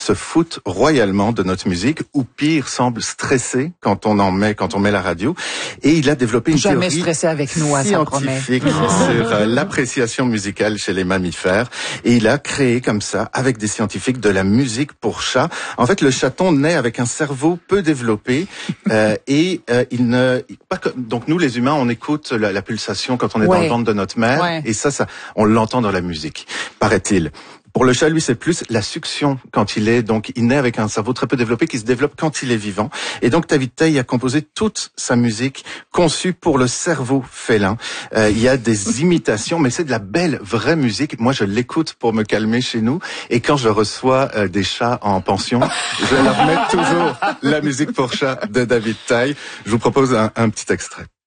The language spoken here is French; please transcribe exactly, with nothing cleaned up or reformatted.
se foutent royalement de notre musique, ou pire, semblent stressés quand on en met, quand on met la radio. Et il a développé une Jamais théorie stressé avec nous, hein, ça promet. scientifique sur euh, l'appréciation musicale chez les mammifères. Et il a créé comme ça, avec des scientifiques, de la musique pour chat. En fait, le chaton naît avec un cerveau peu développé euh, et euh, il ne... Pas que, donc nous, les humains, on écoute la, la pulsation quand on est ouais. dans le ventre de notre mère. Ouais. Et ça, ça, on l'entend dans la musique, paraît-il. Pour le chat, lui, c'est plus la succion quand il est, donc, il naît avec un cerveau très peu développé qui se développe quand il est vivant. Et donc, David Tey a composé toute sa musique conçue pour le cerveau félin. Euh, il y a des imitations, mais c'est de la belle, vraie musique. Moi, je l'écoute pour me calmer chez nous. Et quand je reçois euh, des chats en pension, je leur mets toujours la musique pour chat de David Tey. Je vous propose un, un petit extrait.